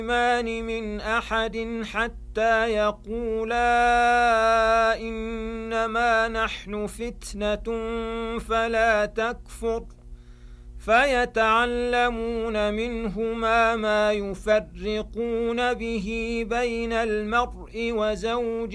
من أحد حتى يقولا إنما نحن فتنة فلا تكفر فيتعلمون منهما ما يفرقون به بين المرء وزوجه